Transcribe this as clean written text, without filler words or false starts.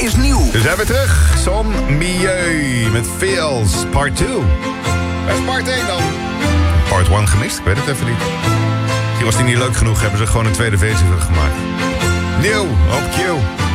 is nieuw. We zijn weer terug. Son Milieu met Feels Part 2. Waar is Part 1 dan? Part 1 gemist? Ik weet het even niet. Misschien was die niet leuk genoeg. Hebben ze gewoon een tweede versie van gemaakt. Nieuw op Q.